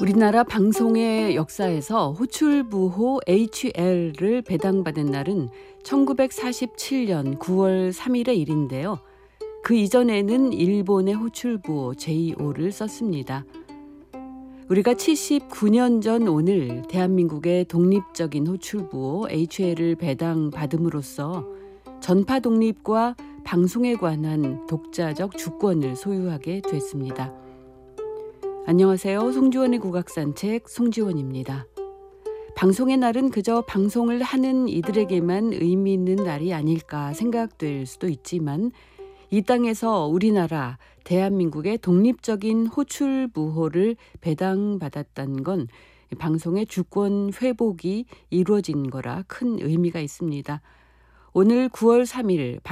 우리나라 방송의 역사에서 호출부호 HL을 배당받은 날은 1947년 9월 3일의 일인데요. 그 이전에는 일본의 호출부호 JO를 썼습니다. 우리가 79년 전 오늘 대한민국의 독립적인 호출부호 HL을 배당받음으로써 전파 독립과 방송에 관한 독자적 주권을 소유하게 됐습니다. 안녕하세요. 송지원의 국악산책 송지원입니다. 방송의 날은 그저 방송을 하는 이들에게만 의미 있는 날이 아닐까 생각될 수도 있지만 이 땅에서 우리나라 대한민국의 독립적인 호출부호를 배당받았다는 건 방송의 주권 회복이 이루어진 거라 큰 의미가 있습니다. 오늘 9월 3일